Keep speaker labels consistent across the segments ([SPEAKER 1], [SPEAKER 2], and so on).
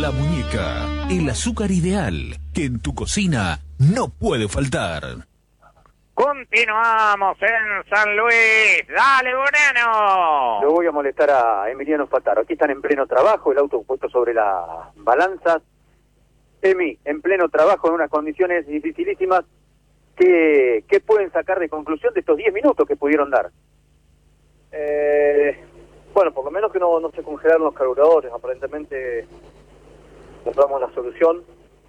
[SPEAKER 1] La Muñeca, el azúcar ideal que en tu cocina no puede faltar.
[SPEAKER 2] Continuamos en San Luis. ¡Dale, Bonano!
[SPEAKER 3] Lo voy a molestar a Emiliano Spataro. Aquí están en pleno trabajo, el auto puesto sobre las balanzas. Emi, en pleno trabajo, en unas condiciones dificilísimas. ¿Qué pueden sacar de conclusión de estos 10 minutos que pudieron dar?
[SPEAKER 4] Bueno, por lo menos que no se congelaron los carburadores. Aparentemente encontramos la solución.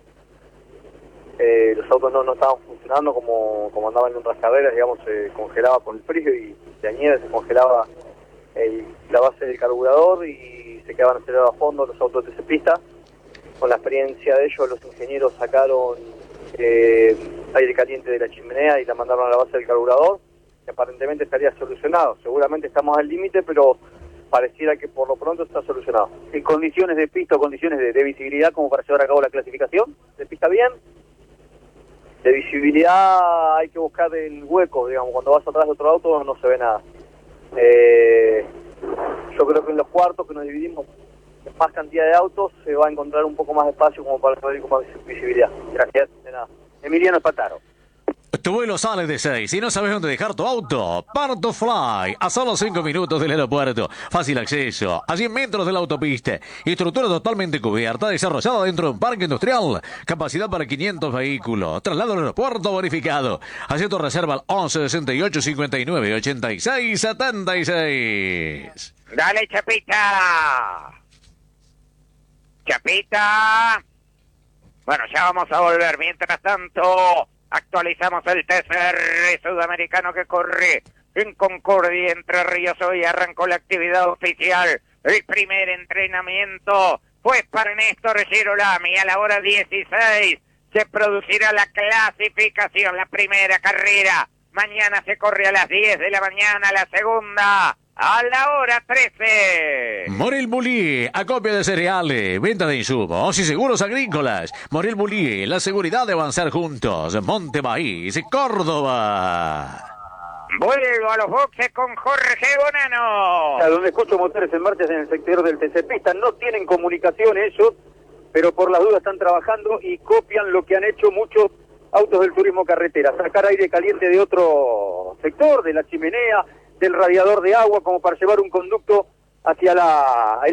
[SPEAKER 4] Los autos no estaban funcionando como andaban en rascaderas, digamos, se congelaba con el frío y la nieve, se congelaba la base del carburador y se quedaban acelerados a fondo los autos de TC-Pista. Con la experiencia de ellos, los ingenieros sacaron aire caliente de la chimenea y la mandaron a la base del carburador, que aparentemente estaría solucionado. Seguramente estamos al límite, pero pareciera que por lo pronto está solucionado.
[SPEAKER 3] ¿En condiciones de pista o condiciones de visibilidad como para llevar a cabo la clasificación?
[SPEAKER 4] ¿De pista bien? De visibilidad hay que buscar el hueco, digamos, cuando vas atrás de otro auto no se ve nada. Yo creo que en los cuartos que nos dividimos en más cantidad de autos se va a encontrar un poco más de espacio como para poder ir con más visibilidad. Gracias. De nada.
[SPEAKER 3] Emiliano Spataro.
[SPEAKER 5] Tu vuelo sale de 6 y no sabes dónde dejar tu auto. Parto Fly, a solo 5 minutos del aeropuerto. Fácil acceso, a 100 metros de la autopista. Estructura totalmente cubierta, desarrollada dentro de un parque industrial. Capacidad para 500 vehículos. Traslado al aeropuerto verificado. Haz tu reserva al 11 68 59 86 76.
[SPEAKER 2] ¡Dale, Chapita! ¡Chapita! Bueno, ya vamos a volver. Mientras tanto, actualizamos el TCR sudamericano que corre en Concordia, Entre Ríos. Hoy arrancó la actividad oficial. El primer entrenamiento fue para Néstor Girolami. A la hora 16 se producirá la clasificación, la primera carrera. Mañana se corre a las 10 de la mañana, la segunda a la hora 13.
[SPEAKER 5] Morel Bullier, acopio de cereales, venta de insumos y seguros agrícolas. Morel Bullier, la seguridad de avanzar juntos. Monte Maíz, Córdoba.
[SPEAKER 2] Vuelvo a los boxes con Jorge Bonano.
[SPEAKER 3] A donde escucho motores en marcha en el sector del TC-Pista. No tienen comunicación ellos, pero por las dudas están trabajando y copian lo que han hecho muchos autos del turismo carretera. Sacar aire caliente de otro sector, de la chimenea, del radiador de agua, como para llevar un conducto hacia